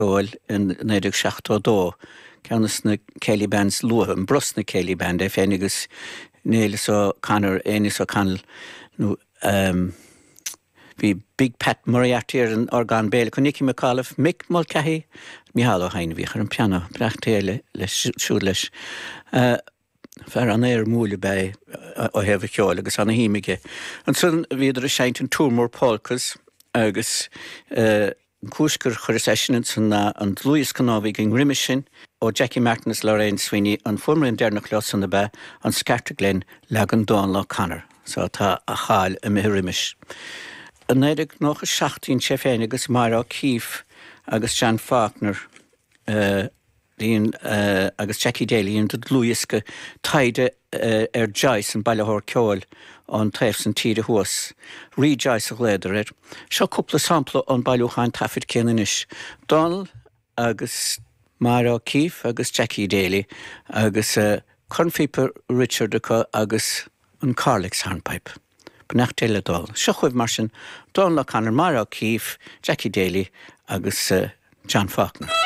Roil in 1972 ceannas na Kelly Bands luatha an bros na Kelly Band féinigus nélas ó canar éanas ó canal nó bhí Big Pat Moriarty ar an orgán béla chun Nicky McAuliffe, Mick Mulcahy, Micheál O'Hain bhí ar an piano breachtaí le siúd leis. Fer an éir múla bei ó hefh ceáil agus anna híimiige. An sun bhíidir a seint an túmór polkas agus cúsgur chuir sesian sanna an Louis Canábhí gin riime sin ó Jackie Martin's Lorraine Sweeney an formar an dearnach leos an be an Scarta Glen legan Dán lá Conor. So tá a cháil a mi riimis. An éidir nach 16 sé féin agus Mara Keefe agus Jan Faulkner agus Jackie Daly in dod Louisca taide Joyce an Ballahor Ceol an trefs an tíre huas. Rí Joyce a léidir Seo cúpla sampla an Ballúchan tafid cénanis. Donald agus Mara Keefe agus Jackie Daly agus Confiper Richard agus an Carlix Hornpipe. Bnach teile dal. Seo chuibh mar sin Donald Conor, Mara Keefe, Jackie Daly agus John Faulkner.